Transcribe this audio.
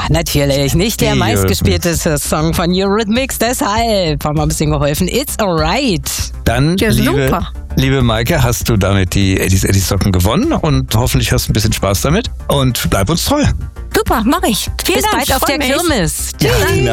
natürlich. Nicht der meistgespielteste Song von Eurythmics, deshalb haben wir ein bisschen geholfen. It's alright. Dann, Ja, super. liebe Maike, hast du damit die Eddies Socken gewonnen und hoffentlich hast du ein bisschen Spaß damit und bleib uns treu. Super, mach ich. Vielen Bis Dank. bald auf freu der mich. Kirmes. Ja,